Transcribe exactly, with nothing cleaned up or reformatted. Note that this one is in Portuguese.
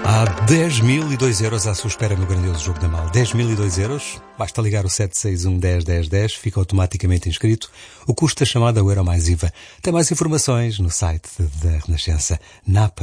Há dez mil e dois euros à sua espera no grandioso jogo da Mal. dez mil e dois euros, basta ligar o sete seis um, dez, dez, dez, fica automaticamente inscrito. O custo da chamada é o euro mais I V A. Tem mais informações no site da Renascença, Napa.